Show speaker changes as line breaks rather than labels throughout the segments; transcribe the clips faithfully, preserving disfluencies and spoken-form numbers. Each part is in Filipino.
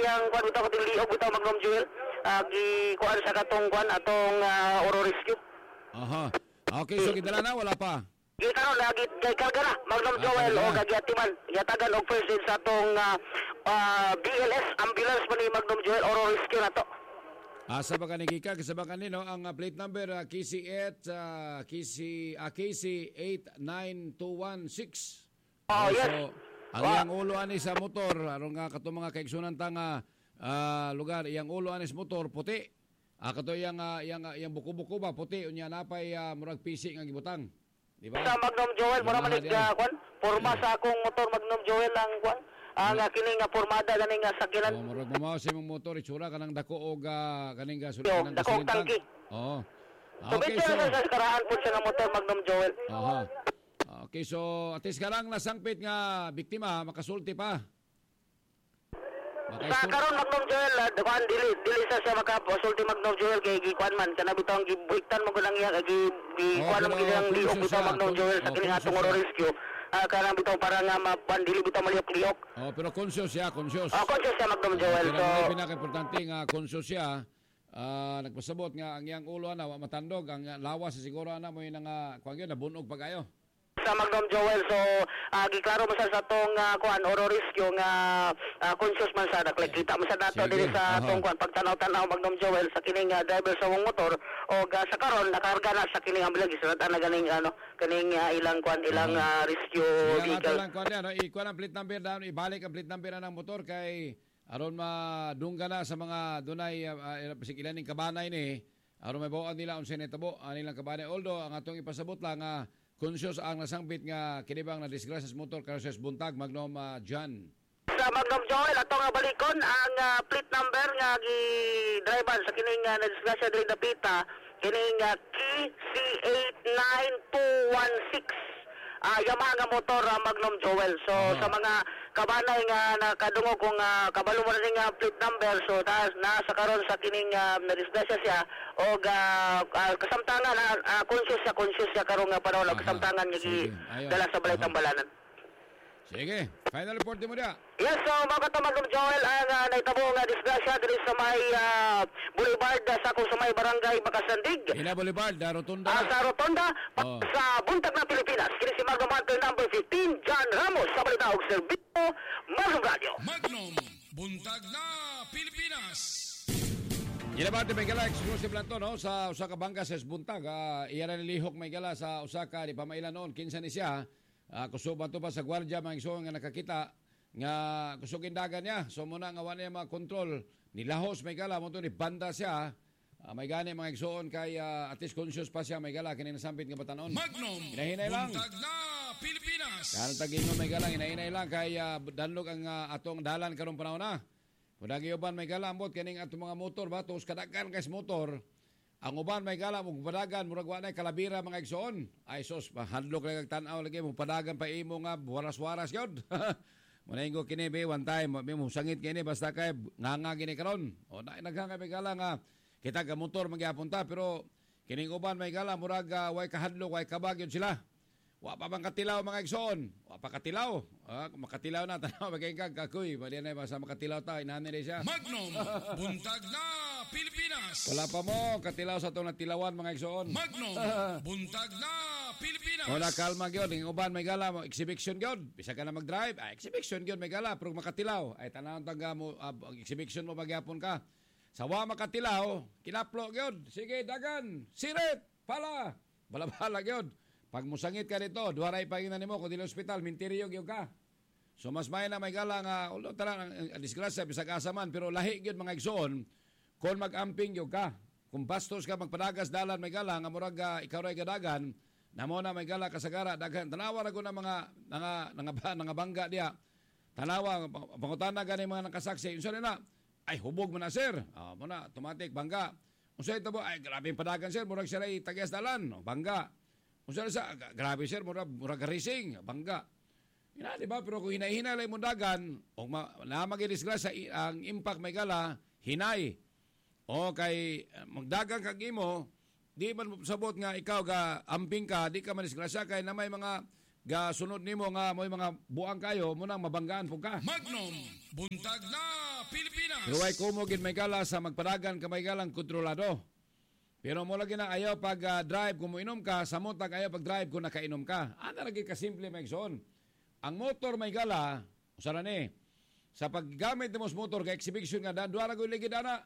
ang kuan bitaw kuting liog bitaw Magnum Jewel. Uh, gi kuan sa katong kuan atong uh, Oro Rescue.
Aha. Okay, so gidala na wala pa.
Gikaron na gid kay karga na Magnum Jewel o gagiatiman. Yatagan og first aid sa atong uh, uh, B L S ambulance pa ni Magnum Jewel Oro Rescue na to.
Asa ba ka ni Kika? Kasaba ka no? Ang uh, plate number uh, K C eight, uh, K C, uh, K C eight nine two one six.
Oh, yes.
So, ang
Wow.
iyang ulo ani sa motor, aron nga kato mga kaigsunan tanga uh, lugar, iyang ulo ani sa motor, puti. Ah, kato iyang, uh, iyang, uh, iyang buko-buko ba, puti. Unya napay uh, murag P C nga gibutang. Di ba?
Sa Magnum Jewel, mura man
Yamaha
uh,
diay.
kuan, porma sa akong motor Magnum Jewel ang kuan. Ang uh, kini nga pormada ganing nga sakilan.
Oh, murag mamaw sa imong motor, itsura kanang dako og uh, kaning gas.
Yo, dako og tangki.
Oo.
So,
Okay,
bityo
so,
na sa karaan po siya ng motor Magnum Jewel.
aha. Okay, so at least karang nasangpit nga biktima makasulti pa.
Sa
Makaisul-
karon Magnum Jewel, uh, kuan dili dili sa siya makasulti Magnum Jewel kay gikuan man kana bitaw ang gibuiktan mo gulang iya kay gi
Oh,
kuan mo
pero
gilang liog
conscious
bitaw
siya,
Magnum
con-
Jewel sa
oh,
kini
conscious
atong Oro
siya.
Rescue. Ah kana bitaw para nga mapan dili bitaw maliok-liok.
Oh, pero conscious siya, conscious.
Ah, conscious siya Magnum Jewel.
Pero
So,
ang pinaka-importante nga conscious siya. Ah, nagpasabot nga ang iyang ulo ana wa matandog, ang lawas siguro ana mo yung nga kuan gyud nabunog pa kayo.
sa Magnum Jewel, so uh, giklaro mo sa sa tong uh, kuan Oro Rescue nga uh, conscious man sa nakita mo sa dato
Sige,
dili sa
aha.
tong kuan pagtanaw-tanaw Magnum Jewel sa kining uh, driver sa wong motor o uh, sa karon nakarga na sa kining ambulance gisulatan na ganing ano kining uh, ilang kuan ilang uh, rescue
Kaya nga ito
vehicle.
lang kuan ano, ikuan ang plate number down, ibalik ang plate number na ng motor kay aron madungga na sa mga dunay uh, uh, sigilan ning kabanay ni aron may bawaan nila unsay nitabo anilang kabanay, although ang atong ipasabot lang nga uh, conscious ang nasangpit nga kinibang na disgrasya sa motor karon sa buntag Magnum uh, John.
Sa Magnum Joel ato nga balikon ang uh, plate number nga gi driver sa kining uh, nadisgrasya diri dapita kining uh, K C eight nine two one six uh, Yamaha nga motor uh, Magnum Joel. So
Aha.
sa mga kabanay nga nakadungog kung uh, kabalo mo rin nga plate number, so na, nasa karon sa kining uh, nadisgrasya siya o uh, uh, kasamtangan uh, uh, conscious siya conscious siya karon nga panahon
Aha.
kasamtangan nga gi
Sige. Ayaw.
dala sa balay
Aha.
tambalanan.
Sige, final report mo dia.
Yes, so mga Magnum Joel ang uh, naitabo nga disgrasya diri sa may uh, boulevard uh, sa kung sa may barangay Bakasandig.
Ina Boulevard, Rotunda.
Uh, sa Rotonda
Oh.
sa buntag na Pilipinas. Kini si Magnum Hunter number fifteen, John Ramos sa balita og serbisyo Magnum Radio.
Magnum, buntag na Pilipinas.
Ginabati may gala, exclusive lang to, no? Sa usa ka bangka sa Esbuntag. Uh, iyan na nilihok may gala sa usa ka di pamailan noon. Kinsa ni siya. Uh, kusuban to pa sa gwardya, mga iso nga nakakita. Nga kusugin dagan niya. So muna nga wala niya mga kontrol. Nilahos may gala. Mo to ni banda siya. Uh, may gani mga igsoon kay uh, at least conscious pa siya. May gala. Kini nasampit nga batanon.
Magnum,
Hinahinay lang.
buntag na Pilipinas.
Karon tagingon may gala. Hinahinay lang kay uh, danlog ang uh, atong dalan karong panahon na. Kung nagyoban may galambot, kaning atong mga motor ba, tos kadagan guys motor, ang uban may gala, mong padagan, murag wa na kalabira mga igsoon. Ay sos, handlok lang tanaw lagi, mong padagan pa imo nga, waras-waras yun. Manaingo kini be, one time, mo sangit kini, basta kay nganga gini karon. O na, naghanga may gala nga, kita ka motor magyapon ta, pero kining uban may gala, murag uh, way kahadlok, way kabag yun sila. Wa pa bang katilaw mga igsoon? Wa pa katilaw. Ah, makatilaw na tanaw magay kag kakoy. Mali na ba sa makatilaw ta inani ni siya.
Magnum, buntag na Pilipinas.
Wala pa mo katilaw sa tong natilawan mga igsoon.
Magnum, buntag na Pilipinas.
Wala kalma gyud, ing uban may gala mo exhibition gyud. Bisa ka na mag-drive, ah, exhibition gyud may gala pero makatilaw. Ay tanaw tangga mo uh, exhibition mo magyapon ka. Sa wa makatilaw, kinaplo gyud. Sige dagan, sirit, pala. Bala-bala gyud. Pag musangit ka dito, duwaray pa ina nimo kun dili ospital, minteriyo gyud ka. So mas may na may gala nga ulo tara ang disgrasya bisag asa man pero lahi gyud mga igsoon kon mag-amping gyud ka. Kung bastos ka magpadagas dalan may gala nga murag uh, ikaw ray gadagan, namo na may gala kasagara daghan tanawa ra gud na mga nga nga nga bangga diya. Tanawa pangutana gani mga nakasaksi, unsa na ay hubog man na sir. Ah, mo na automatic bangga. Unsa ito bo ay grabe padagan sir, murag sila tagias dalan, bangga. Unsa sa grabe sir, murag murag racing, bangga. Ina di ba pero kung hinahinay mo dagan o na magidisgrasya ang impact may gala, hinay. O kay magdagan kag imo, di man sabot nga ikaw ga amping ka, di ka man disgrasya kay na may mga ga sunod nimo nga mo'y mga buang kayo mo nang mabanggaan po ka.
Magnum, buntag na Pilipinas.
Huwag kumugin may gala sa magpadagan ka may galang kontrolado. Pero mo lagi na ayaw pag uh, drive kung inom ka, sa motag ayaw pag drive kung nakainom ka. Ana lagi ka simple may igsoon. Ang motor may gala, usara ni, sa paggamit mo sa motor ka exhibition nga dan duara ko ligid ana.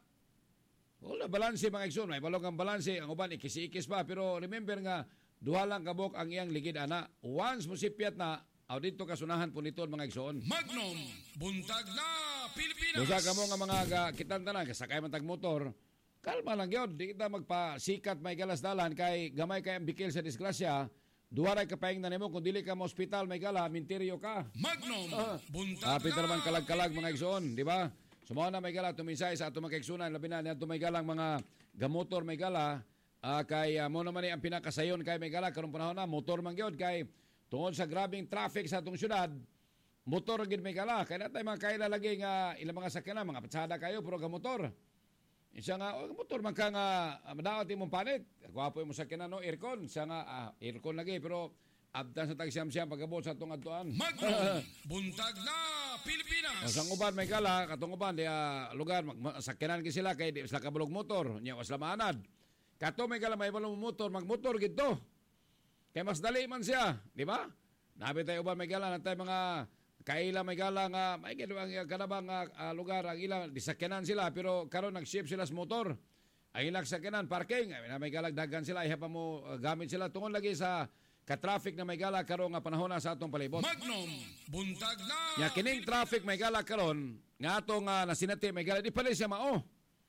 Wala balanse mga igsoon, may balong ang balanse, ang uban ikis-ikis pa, pero remember nga duha lang kabok ang iyang ligid ana. Once mo sipiat na, aw dito kasunahan po nito mga igsoon.
Magnum, buntag na Pilipinas.
Usa ka mo nga mga uh, kitang tanan kasakay man tag motor. Kalma lang yun. Di kita magpasikat may galas dalan kay gamay kay ang bikil sa disgrasya. Duwaray ka paing na nimo kung dili ka mo hospital may gala, minteryo ka.
Magnum,
Ah.
buntag
Kapit
na
naman kalag-kalag mga igsoon, di ba? Sumawa na may gala, tuminsay sa ato mga igsunan, labi na niya may galang mga gamotor may gala, ah, kay uh, mo naman ni ang pinakasayon kay may gala, karong panahon na, motor man gyud kay tungod sa grabing traffic sa atong syudad, motor gid may gala. Kaya natay mga kaila lagi nga ilang mga sakyanan, mga patsada kayo, pero gamotor. Isa nga, oh, motor man ka nga, uh, madaot imong panit. Gwapo yung sakyanan, no, aircon. Isa nga, ah, aircon lagi, pero abdan sa tagsiyam-siyam pagabot sa itong atuan.
Magnum, buntag na Pilipinas.
Sa uban may gala, katong uban, di uh, lugar, mag, sakyanan ki sila, kay di sila kabulog motor, niya was lamanad. Kato may gala, may balong motor, magmotor gito. Kay mas dali man siya, di ba? Nabi tayo uban may gala, natay mga kaila may gala nga, may ginawang kanabang uh, lugar, ang ilang, disakyanan sila, pero karon nag-ship sila sa motor. Ang ilang sakyanan, parking, ay, may galag dagan sila, iha pa mo uh, gamit sila, tungkol lagi sa ka-traffic na may gala karon nga panahon na sa atong palibot.
Magnum, buntag na
Ya kining traffic may gala karon nga atong uh, nasinati may gala di pa rin siya mao.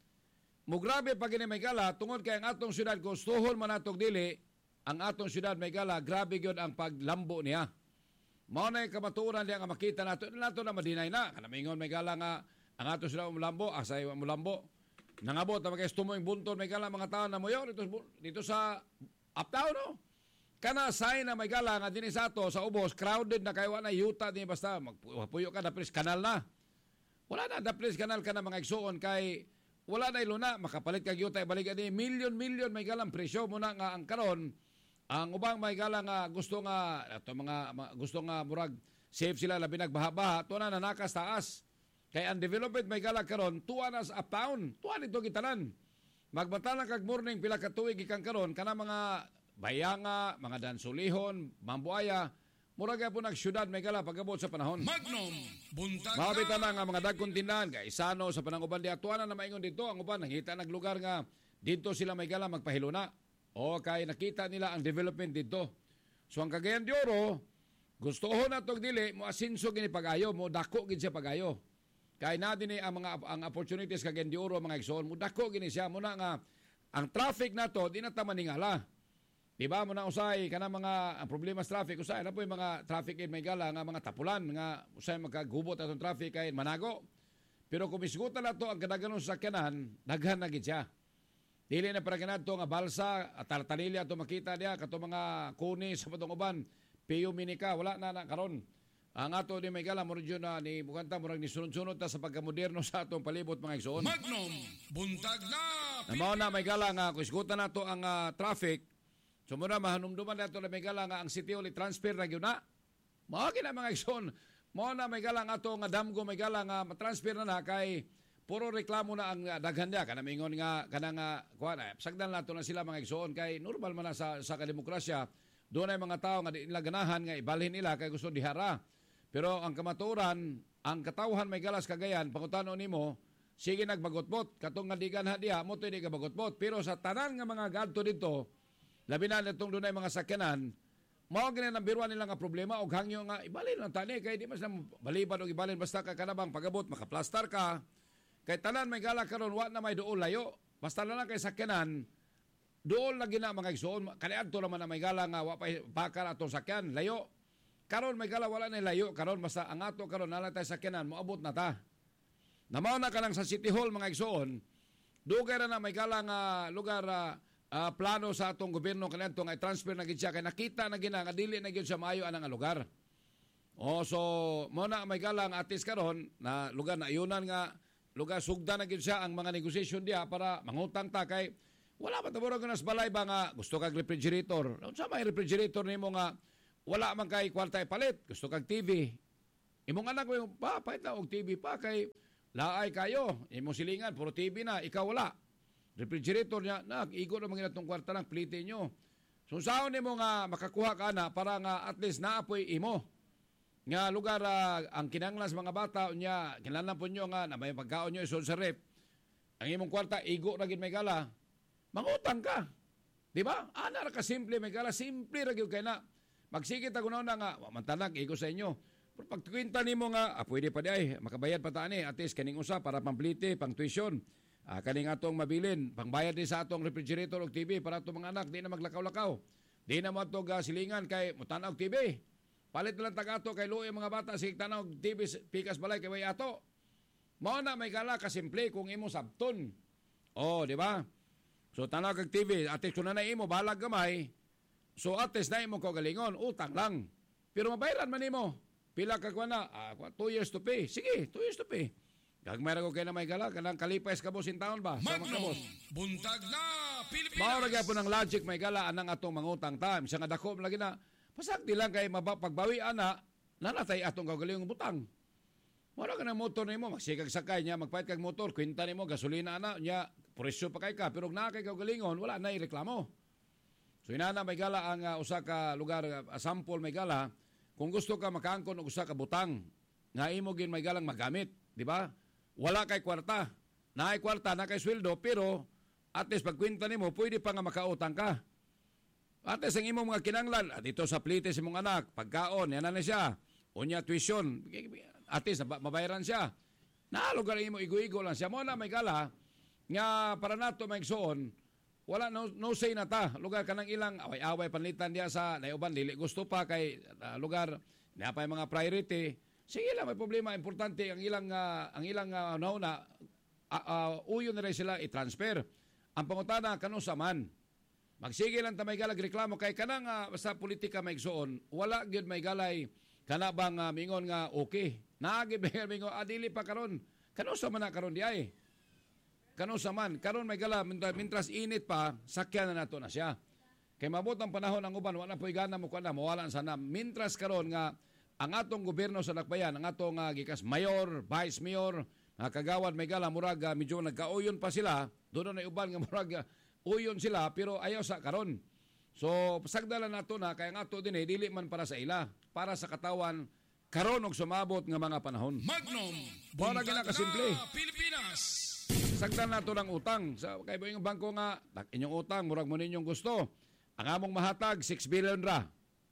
Mo grabe pag ini may gala tungod kay ang atong syudad gustuhon man atong dili, ang atong syudad may gala grabe gyud ang paglambo niya. Mao na kamatuoran diya nga makita nato nato na madinay na kana mingon may gala nga ang atong syudad mulambo asay mulambo. Nangabot ang mga tumoy bunton may gala mga tawo na moyo dito dito sa uptown no. Kana sign na may gala nga dinhi sa ato sa ubos crowded na kayo na yuta din basta magpuyo ka dapres kanal na. Wala na dapres kanal ka na mga igsuon kay wala na iluna makapalit kag yuta balik ani million million may galang presyo mo na nga ang karon ang ubang may gala nga gusto nga ato mga, mga gusto nga murag safe sila labi nagbaha-baha to na nanakas taas. Kay ang development may gala karon tuwa na sa uptown, tuwa nito gitanan. Magbatalan kag morning pila ka tuig ikan karon kana mga bayanga, mga dansulihon, mambuaya, murag po nagsyudad may gala pagabot sa panahon.
Magnum, buntag
Makapita
na
na nga mga dagkong tindahan, kay Isano sa pananguban di atuana na maingon dito, ang uban, nakita naglugar nga, dito sila may gala magpahiluna. O kay nakita nila ang development dito. So ang Cagayan de Oro, gustohon na itong dili, mo asinso gini pag-ayo, mo dako gini siya pag-ayo. Kaya na din ang mga ang opportunities Cagayan de Oro, mga igsoon, mo dako gini siya, muna nga, ang traffic na to, di na tamaningala. Diba mo na usay kana mga ang problema sa traffic usay na po yung mga traffic in may gala nga mga tapulan nga usay magkagubot atong traffic kay manago. Pero kung isgutan na to ang kadaganon sa sakyanan, daghan na gid siya. Dili na para kanadto nga balsa at tartalilya to makita diya kato mga kuni sa patong uban, piyo minika wala na na karon. Ang ato di may gala mo rin na ni bukanta murag ni sunod-sunod ta sa pagkamoderno sa atong palibot mga igsoon.
Magnum, buntag na
Namaw na may gala nga kung isgutan na to ang uh, traffic. So muna mahanumduman na ito na may gala nga ang city ulit transfer na yun na. Mga kina mga igsoon. Mga na may gala nga ito nga damgo may gala nga matransfer na na kay puro reklamo na ang uh, daghan niya. Kana mingon nga, kana nga, kuha na, sagdan na ito na sila mga igsoon kay normal man na sa, sa kademokrasya. Doon ay mga tao nga di nila ganahan nga ibalhin nila kay gusto dihara. Pero ang kamaturan, ang katawhan may galas kagayan, pangutano nimo, sige nagbagotbot. Katong nga di ganha diha, mo to di ka bagotbot. Pero sa tanan nga mga gadto dito, labi na itong doon ay mga sakyanan, mao gina ang biruan nila nga problema o hangyo nga ibalin lang tani kay di mas na baliban o ibalin basta ka kanabang pagabot makaplastar ka kay tanan may gala karon wa na may duol layo basta na lang kay sakyanan duol lagi na mga igsoon kaniadto naman na may gala nga wa pa pakar atong sakyan layo karon may gala wala na layo karon basta ang ato karon nala tay sakyanan moabot na ta namaw na ka lang sa City Hall mga igsoon dugay ra na may gala nga lugar uh, Uh, plano sa atong gobyerno kanadto nga i-transfer na gid siya kay nakita na gina nga dili na gid sa maayo anang lugar. Oh so mo na may galang atis karon na lugar na ayunan nga lugar sugda na gid siya ang mga negotiation diha para mangutang ta kay wala pa taboro nas balay ba nga gusto kag refrigerator. Unsa may refrigerator nimo nga wala man kay kwarta ipalit, gusto kag T V. Imong anak mo, pa, pahit na og T V pa, kay laay kayo, imong silingan, puro T V na, ikaw wala. Refrigerator niya, nak, igo na mga itong kwarta lang, pilitin nyo. So saan mo nga makakuha ka na, para nga at least naapoy imo. Nga lugar, uh, ang kinanglan sa mga bata, niya, kinanglan po nyo nga, na may pagkaon nyo, isun sa rep, ang imong kwarta, igo na gid may gala, mangutang ka. Di ba? Ana ra ka simple, may gala, simple ra gyud kay na. Magsigit ako na nga, mantanak, igo sa inyo. Pero pag kwenta nimo nga, ah, pwede pa di ay, makabayad pa taani, at least kaning usa para pamplite, pang tuition. Ah, kaning atong mabilin, pangbayad din sa atong refrigerator o T V para atong mga anak, di na maglakaw-lakaw. Di na mo atong uh, silingan kay mutanaw T V. Palit na lang tagato kay luoy mga bata, sig tanaw T V, pikas balay kay way ato. Mao na may gala ka simple kung imo sabton. Oh, di ba? So tanaw kag T V, atis kung na imo balag gamay. So atis na imo ko galingon, utang lang. Pero mabayaran man nimo. Pila ka kuha na, ah, two years to pay. Sige, two years to pay. Gagmay ra ko kay na may gala, kanang kalipay sa kabos in taon ba?
Magnum, buntag na Pilipinas.
Mao ra gyapon ang logic may gala anang atong mangutang time. Sa nga dako lagi na, pasagdi lang kay mapagbawi ana, nanatay atong kagaling butang. Wala ka ng motor nimo, magsikag sakay niya, magpahit kag motor, kwenta nimo, gasolina ana, niya, presyo pa kay ka, pero na kay kagalingon, wala na ireklamo. So inana may gala ang uh, usa ka lugar, uh, sample may gala, kung gusto ka makaangkon og usa ka butang, nga imo gin may galang magamit, di ba? Wala kay kwarta, na kay kwarta, na kay sweldo, pero at least pagkwenta nimo, pwede pa nga makautang ka. At least ang imong mga kinanglan, dito sa plite si mong anak, pagkaon, yan na siya, unya tuition, at least mabayaran siya. Nalugar imo, igo-igo lang siya. Mo na may gala, nga para nato may igsoon, wala no, no say na ta. Lugar ka ng ilang away-away panlitan diya sa naiuban, dili gusto pa kay uh, lugar, na pa yung mga priority. Sige lang, may problema. Importante, ang ilang, uh, ang ilang uh, nauna, uh, uh, uyo na rin sila i-transfer. Ang pangutana, kano sa man. Magsige lang ta may galag reklamo kay kanang uh, sa politika may igsoon, wala gyud may galay kana bang uh, mingon nga okay. Naagi ba mingon adili pa karon. Kano sa man na karon di ay. Kano sa man karon may gala mintras init pa sakyan na nato na siya. Kay mabot ang panahon ang uban wala poy gana mo kana mawalan sana. Mintras karon nga ang atong gobyerno sa Dakbayan, ang atong uh, gikas mayor, vice mayor, uh, kagawad may gala murag uh, medyo nagkauyon pa sila. Doon na uban nga murag uh, uyon sila pero ayaw sa karon. So pasagdalan nato na kay ang ato din eh, dili man para sa ila, para sa katawan karon og sumabot nga mga panahon.
Magnum,
buntag na kasimple.
Pilipinas.
Sagdan nato ng utang sa kay buing bangko nga inyong utang murag mo ninyong gusto. Ang among mahatag six billion ra.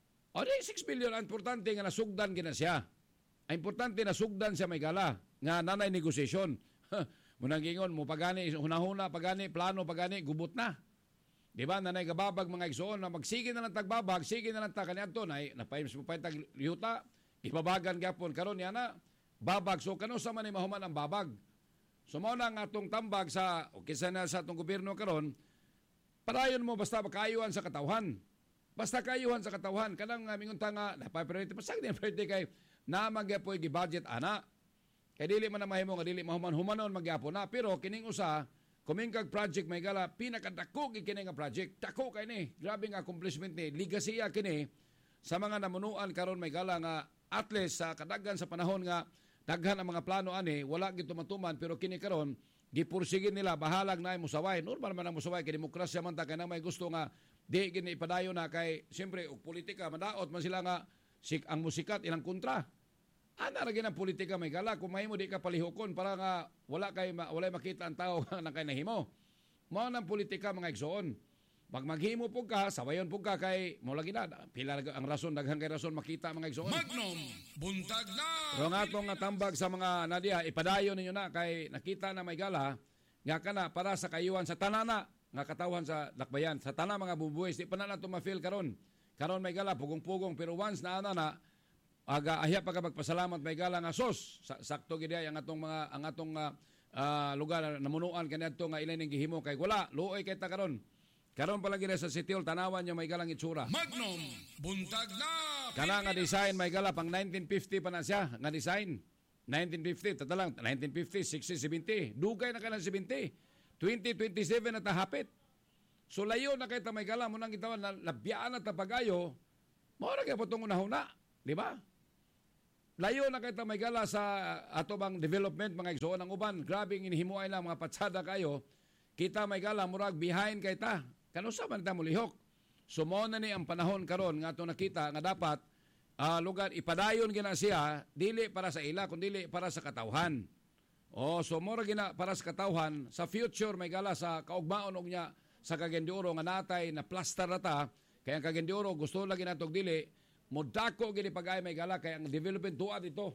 O di six billion ang importante nga nasugdan gina siya. Ang importante nasugdan siya may gala nga nanay negosasyon. Munang gingon mo pagani hunahuna pagani plano pagani gubot na. Di ba nanay gababag mga igsoon na magsige na lang tagbabag, sige na lang ta kaniadto nay napayos mo pa tag yuta, ibabagan gyapon karon yana babag so kano sa man ni mahuman ang babag. So mao na nga atong tambag sa o kisa na sa atong gobyerno karon, padayon mo basta makayuhan sa katawhan. Basta kayuhan sa katawhan kanang uh, mingon ta nga napay-priority pasag din priority kay na magyapoy gi-budget ana. Kay dili man na mahimo nga dili mahuman humanon magyapon na pero kining usa kumingkag project may gala pinakadako kini nga project. Dako kay ni. Grabe nga accomplishment ni. Legacy kini sa mga namunuan karon may gala nga at least sa kadaghan sa panahon nga daghan ang mga plano ani wala gid tumatuman pero kini karon gipursigin nila bahalag na musaway. Normal man ang musaway kay demokrasya man ta kay may gusto nga di gini ipadayon na kay siyempre og politika madaot man sila nga sik ang musikat ilang kontra. Ana ra ginang politika may gala kung mahimo di ka palihokon para nga wala kay ma, wala makita ang tao nga kay nahimo. Mao nang politika mga igsoon. Pag maghimo pug ka, sawayon pug ka kay mo lagi na pila ang rason daghang kay rason makita mga igsoon.
Magnum, buntag na.
Pero nga atong tambag sa mga nadia ipadayon ninyo na kay nakita na may gala nga kana para sa kayuhan sa tanana nga katawhan sa Dakbayan, sa tanang mga bubuhis di pa na nato ma-feel karon. Karon may gala pugong-pugong pero once na ana na aga ahya pa ka magpasalamat may gala nga sos sakto gid ang atong mga ang atong uh, uh, lugar namunuan kaniadto nga ilay ning gihimo kay wala luoy kay ta karon karon pa lagi sa City Hall tanawan nyo may galang itsura.
Magnum, buntag na.
Kana nga design may gala pang nineteen fifty pa na siya nga design. nineteen fifty tata lang nineteen fifty, sixty, seventy dugay na kanang seventy. twenty twenty-seven na tahapit. So layo na kay ta may gala mo nang gitawan na labiyaan na ta pagayo. Mao ra kay patong unahuna, di ba? Layo na kita may gala sa ato bang development mga igsoon ang uban. Grabe ang inihimuay lang mga patsada kayo. Kita may gala murag behind kay ta. Kanusa man ta mulihok. Sumo na ni ang panahon karon nga ato nakita nga dapat uh, lugar ipadayon gina siya dili para sa ila kundi para sa katawhan. O so mura gina para sa katawhan sa future may gala sa kaugmaon og nya sa Cagayan de Oro nga natay na plaster na ta. Kaya ang Cagayan de Oro gusto lagi natog dili modako gini pag-ay may gala kay ang development tuwa dito.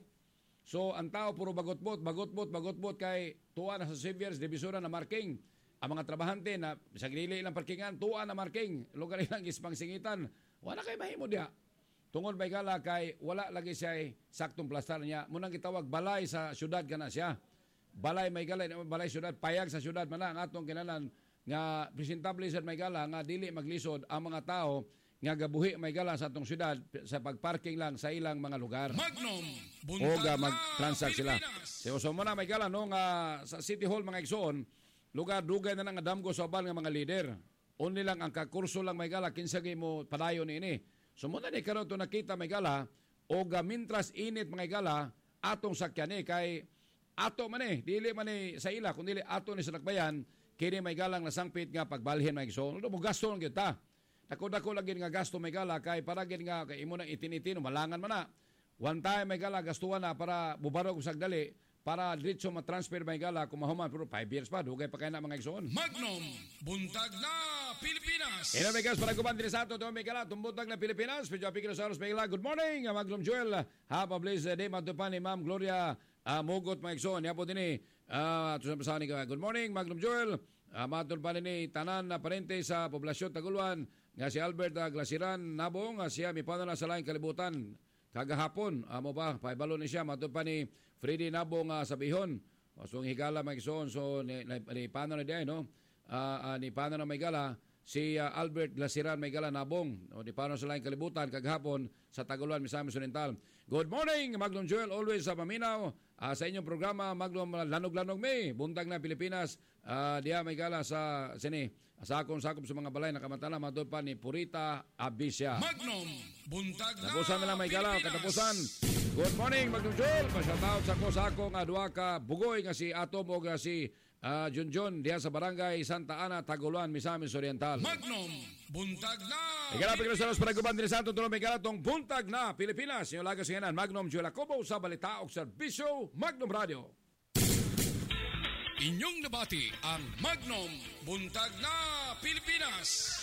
So ang tao puro bagotbot, bagotbot, bagotbot kay tuwa na sa Seviers Divisora na marking. Ang mga trabahante na sa gilili ilang parkingan tuwa na marking, lugar ilang ispang singitan. Wala kay mahimo diha. Tungod may gala kay wala lagi siya saktong plaster niya. Munang gitawag balay sa syudad kana siya. Balay may gala, balay syudad, payag sa syudad man ang atong kinalan nga presentable sa may gala nga dili maglisod ang mga tao nga gabuhi may gala sa atong syudad sa pagparking lang sa ilang mga lugar.
Magnum,
O
buntag
ga
na
mag-transact sila.
Pilipinas.
So, so muna may gala no nga sa City Hall mga igsoon, lugar dugay na nga damgo sa uban nga mga leader. Only lang ang kakurso lang may gala kinsa gyud mo padayon ini. So muna ni karon to nakita may gala o ga mintras init mga gala atong sakyan ni kay ato man eh dili man ni sa ila kundi ato ni sa lakbayan. Kini may galang nasangpit nga pagbalhin may igsoon. Ano mo gasto lang gyud ta. Dako-dako lagi nga gasto may gala kay para gid nga kay imo nang itin-itin malangan man na. One time may gala gastuhan na para bubarog usag dali para diretso ma-transfer may gala kung mahuman pero five years pa dugay pa kay na mga igsoon.
Magnum, buntag na Pilipinas.
Ina may gas para kuban din sa ato to may gala tumbuntag na Pilipinas. Medyo apikino sa oras may gala. Good morning, Magnum Joel. Have a blessed day matupan ni Ma'am Gloria uh, Mugot mga igsoon. Yapo din ni uh, tusang ka. Good morning, Magnum Joel. Uh, matol pa ni tanan na parente sa poblasyon Taguluan nga si Albert uh, Glasiran Nabong uh, siya mipano na sa laing kalibutan kagahapon amo uh, ba paibalo ni siya matol pa ni Freddy Nabong uh, sa Bihon so higala may igsoon so ni, ni, ni pano na diay no uh, uh, ni pano na may gala si uh, Albert Glasiran may gala Nabong o ni pano sa laing kalibutan kagahapon sa Taguluan Misamis Oriental. Good morning Magnum Joel always sa paminaw uh, sa inyong programa Magnum Lanog-Lanog May buntag na Pilipinas. Uh, diya may gala sa sini sa akong sakop sa mga balay na kamantala madod pa ni Purita Abisya.
Magnum, buntag na
Tapusan na lang may gala
Pilipinas.
katapusan. Good morning Magnum Joel. Pashout sa ko sa ako nga duha ka bugoy nga si Atom o nga si uh, Junjun diya sa barangay Santa Ana Taguluan Misamis Oriental.
Magnum, buntag na
Igala pigil sa los para guban din sa tulo may gala tong buntag na Pilipinas. Yung lagas ngayon Magnum Joel Acobo sa Balitaok Serbisyo Magnum Radio.
Inyong nabati ang Magnum, buntag na Pilipinas.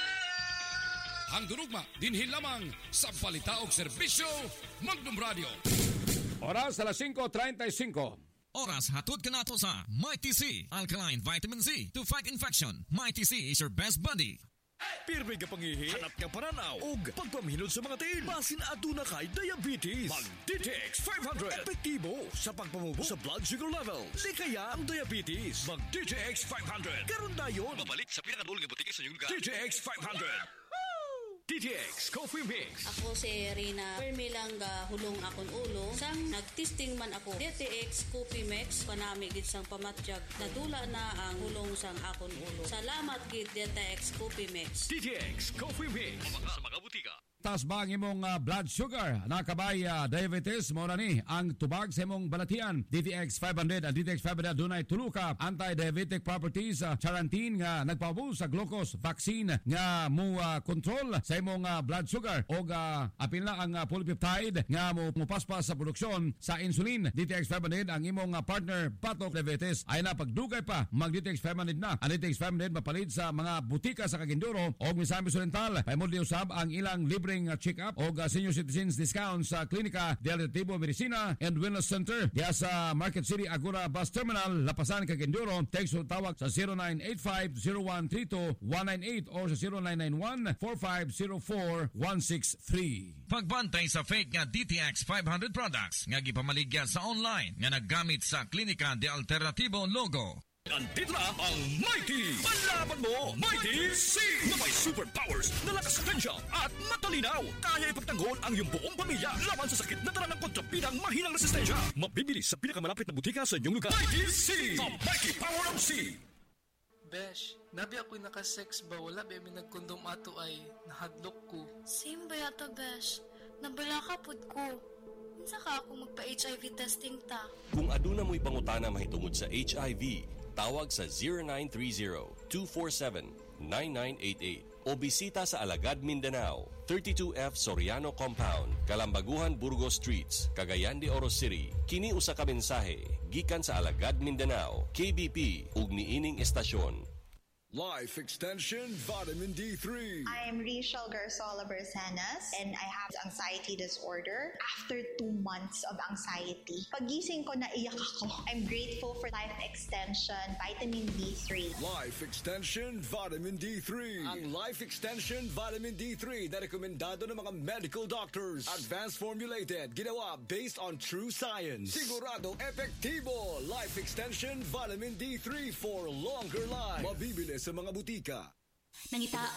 Hangdurugma dinhin lamang sa Balitaok Serbisyo Magnum Radio.
Oras alas cinco treinta y cinco.
Oras hatod ka nato sa Mighty C, Alkaline Vitamin C to fight infection. Mighty C is your best buddy.
Pirmi ka pangihi, hanap ka paranaw, ug pagpamhinod sa mga tiil. Basin aduna kay diabetes. Mag-D T X five hundred. Epektibo sa pagpamubo sa blood sugar levels. Di kaya ang diabetes. Mag-D T X five hundred. Karon dayon. Mabalik sa pinakadul nga butik sa inyong lugar. D T X five hundred. D T X Coffee Mix.
Ako si Rina Permi lang ga hulong akon ulo sang nagtesting man ako D T X Coffee Mix panami gid sang pamatjag nadula na ang hulong sang akon ulo. Salamat gid D T X Coffee Mix.
D T X Coffee Mix. Sa mga butika.
Taas ba ang imong uh, blood sugar? Nakabay uh, diabetes mo na ni ang tubag sa imong balatian. D T X five hundred at D T X five hundred dunay tulo ka anti-diabetic properties uh, charantin nga nagpaubos sa glucose vaccine nga mo uh, control sa imong uh, blood sugar o uh, apil na ang uh, polypeptide nga mo mupaspas sa produksyon sa insulin. D T X five hundred ang imong uh, partner batok diabetes ay na pagdugay pa mag D T X five hundred na. Ang D T X five hundred mapalit sa mga butika sa Cagayan o Misamis Oriental. Paimodli usab ang ilang libre check-up o uh, senior citizens discount sa Klinika de Alternativo Medicina and Wellness Center diya sa Market City Agora Bus Terminal, Lapasan, Cagayan. Text o tawag sa zero nine eight five zero one three two one nine eight or sa zero nine nine one four five zero four one six three.
Pagbantay sa fake nga D T X five hundred products nga gipamaligya sa online nga naggamit sa Klinika de Alternativo logo.
Andito na ang Mighty! Palaban mo, Mighty C! Na may superpowers na lakas potential at matalinaw. Kaya ipagtanggol ang iyong buong pamilya laban sa sakit na dala ng kontrapidang mahinang resistensya. Mabibili sa pinakamalapit na butika sa inyong lugar. Mighty C! The Mighty Power of C!
Besh, Nabi ako'y nakasex ba, wala ba may nagkondom ato ay nahadlok ko.
Same ba yata, besh? Nabala ka pod ko. Minsa ka ako magpa-H I V testing ta.
Kung aduna mo'y pangutana mahitungod sa H I V, tawag sa zero nine three zero, two four seven, nine nine eight eight o bisita sa Alagad, Mindanao, thirty-two F Soriano Compound, Kalambaguhan, Burgos Streets, Cagayan de Oro City. Kini usa ka mensahe gikan sa Alagad, Mindanao, K B P ug niining estasyon.
Life Extension Vitamin D three.
I'm Rachel Garzola Bersanas and I have anxiety disorder. After two months of anxiety, pagising ko naiyak ako. I'm grateful for Life Extension Vitamin D three.
Life Extension Vitamin D three. Ang Life Extension Vitamin D three na rekomendado ng mga medical doctors. Advanced formulated, ginawa based on true science. Siguradong epektibo. Life Extension Vitamin D three for longer life. Mabibili sa mga butika.
Nangita